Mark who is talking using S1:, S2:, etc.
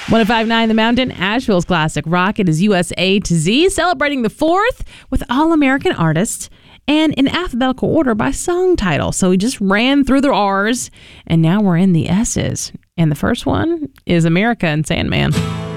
S1: 105.9 The Mountain, Asheville's classic rock. It is USA to Z, celebrating the 4th with all-American artists and in alphabetical order by song title. So we just ran through the R's, and now we're in the S's. And the first one is America and Sandman.